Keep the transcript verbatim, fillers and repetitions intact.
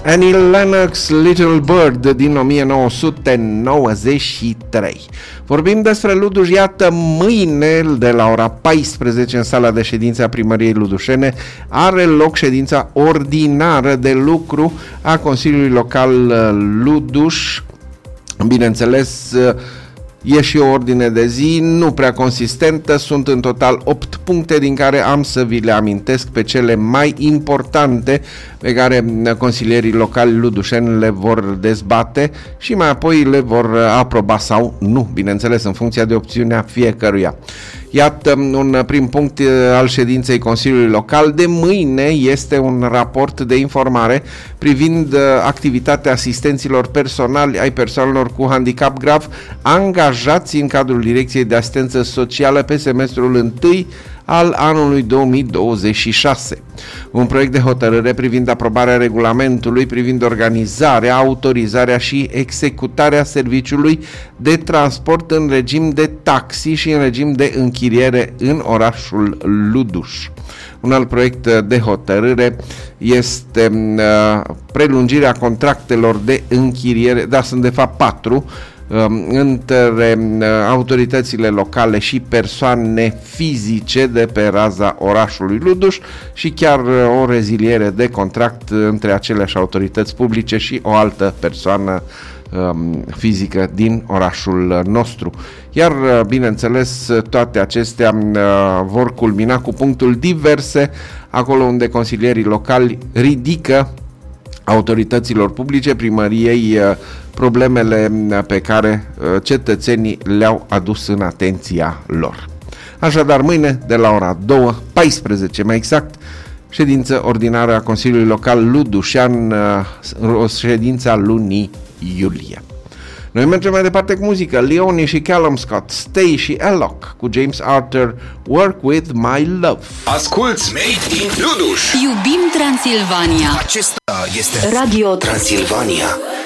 Annie Lennox, Little Bird din o mie nouă sute nouăzeci și trei. Vorbim despre Luduș, iată, mâine de la ora paisprezece în sala de ședință a Primăriei Ludușene are loc ședința ordinară de lucru a Consiliului Local Luduș. Bineînțeles, e și o ordine de zi nu prea consistentă, sunt în total opt puncte din care am să vi le amintesc pe cele mai importante pe care consilierii locali ludușeni le vor dezbate și mai apoi le vor aproba sau nu, bineînțeles în funcție de opțiunea fiecăruia. Iată, un prim punct al ședinței Consiliului Local de mâine este un raport de informare privind activitatea asistenților personali ai persoanelor cu handicap grav angajați în cadrul Direcției de Asistență Socială pe semestrul întâi al anului două mii douăzeci și șase. Un proiect de hotărâre privind aprobarea regulamentului privind organizarea, autorizarea și executarea serviciului de transport în regim de taxi și în regim de închiriere în orașul Luduș. Un alt proiect de hotărâre este uh, prelungirea contractelor de închiriere, da, sunt de fapt patru, între autoritățile locale și persoane fizice de pe raza orașului Luduș și chiar o reziliere de contract între aceleași autorități publice și o altă persoană um, fizică din orașul nostru. Iar, bineînțeles, toate acestea uh, vor culmina cu punctul diverse, acolo unde consilierii locali ridică autorităților publice, primăriei, problemele pe care cetățenii le-au adus în atenția lor. Așadar, mâine, de la ora două, paisprezece mai exact, ședință ordinară a Consiliului Local Ludușean, o ședință a lunii iulie. Noi mergem mai departe cu muzică. Leonie și Callum Scott, Stay și Alok cu James Arthur, Work With My Love. Asculți Made in Luduș. Iubim Transilvania. Acesta este Radio Transilvania.